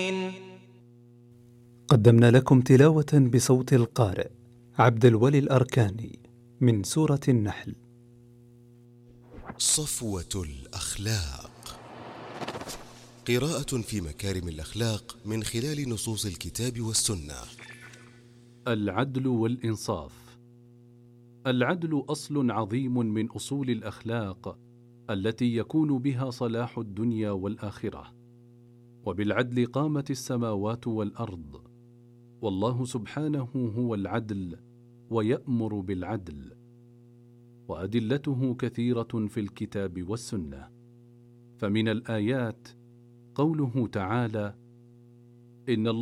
قدمنا لكم تلاوة بصوت القارئ عبد الولي الأركاني من سورة النحل. صفوة الأخلاق، قراءة في مكارم الأخلاق من خلال نصوص الكتاب والسنة. العدل والإنصاف. العدل أصل عظيم من أصول الأخلاق التي يكون بها صلاح الدنيا والآخرة، وبالعدل قامت السماوات والأرض، والله سبحانه هو العدل ويأمر بالعدل، وأدلته كثيرة في الكتاب والسنة. فمن الآيات قوله تعالى: إن